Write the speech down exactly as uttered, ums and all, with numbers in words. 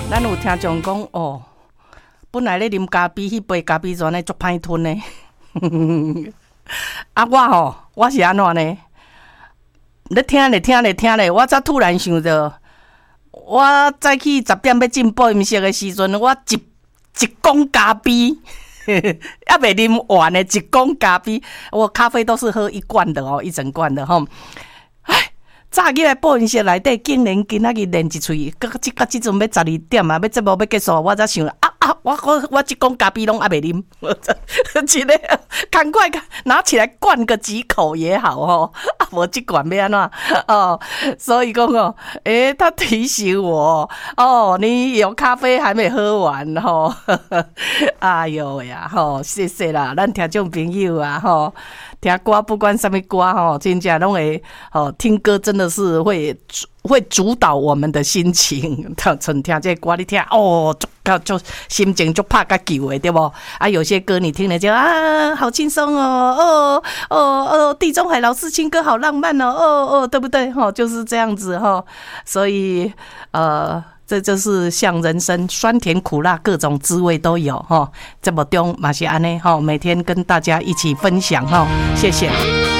咱有听众讲哦，本来咧啉咖啡，迄杯咖啡砖呢足歹吞呢。啊，我吼，我是安怎呢？咧听咧听咧听咧，我才突然想着，我早起十点要进播音室的时阵，我一一公咖啡。还没啉完呢，一公咖啡，我咖啡都是喝一罐的哦，一整罐的吼。唉，早起来播音室内底，竟然今仔日练一喙，到即到即阵要十二点啊，要节目要结束，我才想啊啊，我我我一公咖啡拢还没啉，我这真的赶快拿起来灌个几口也好哦。啊，我这罐要安怎哦？所以讲哦，诶、欸，他提醒我哦，你有咖啡还没喝完吼。哎呦呀，吼，谢谢啦，咱听众朋友啊，吼，听歌不管什么歌吼，真正拢会吼，听歌真的是会会主导我们的心情。像听这歌，你听哦，就就心情就拍个球的，对不？啊，有些歌你听了就啊，好轻松哦，哦哦哦，地中海老式情歌好浪漫哦，哦哦，对不对？吼，就是这样子哈，所以呃。这就是像人生酸甜苦辣各种滋味都有哈，这么中嘛是安尼哈，每天跟大家一起分享哈，谢谢。